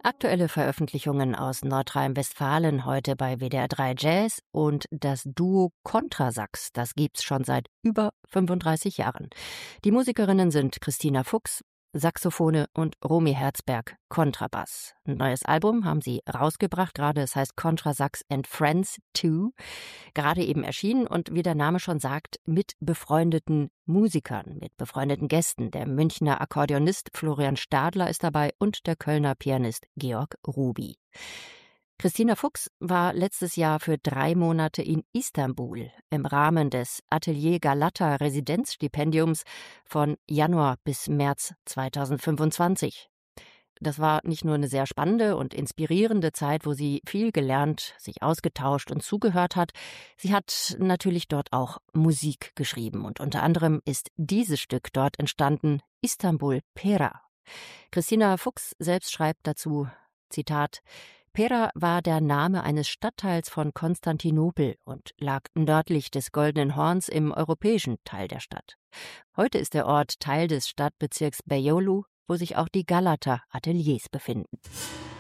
Aktuelle Veröffentlichungen aus Nordrhein-Westfalen heute bei WDR 3 Jazz und das Duo Kontrasax, das gibt's schon seit über 35 Jahren. Die Musikerinnen sind Christina Fuchs, Saxophone und Romy Herzberg, Kontrabass. Ein neues Album haben sie rausgebracht, gerade es heißt Kontrasax and Friends 2, gerade eben erschienen und wie der Name schon sagt, mit befreundeten Musikern, mit befreundeten Gästen. Der Münchner Akkordeonist Florian Stadler ist dabei und der Kölner Pianist Georg Ruby. Christina Fuchs war letztes Jahr für 3 Monate in Istanbul im Rahmen des Atelier Galata Residenzstipendiums von Januar bis März 2025. Das war nicht nur eine sehr spannende und inspirierende Zeit, wo sie viel gelernt, sich ausgetauscht und zugehört hat. Sie hat natürlich dort auch Musik geschrieben und unter anderem ist dieses Stück dort entstanden, Istanbul Pera. Christina Fuchs selbst schreibt dazu, Zitat, Pera war der Name eines Stadtteils von Konstantinopel und lag nördlich des Goldenen Horns im europäischen Teil der Stadt. Heute ist der Ort Teil des Stadtbezirks Beyoğlu, wo sich auch die Galata-Ateliers befinden.